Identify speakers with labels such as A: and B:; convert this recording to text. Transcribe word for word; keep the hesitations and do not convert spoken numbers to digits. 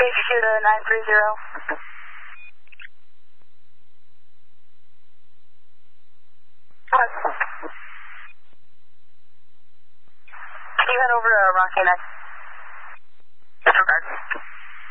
A: Base shoot a nine three zero. Can you head over to Rocky Neck? Disregard.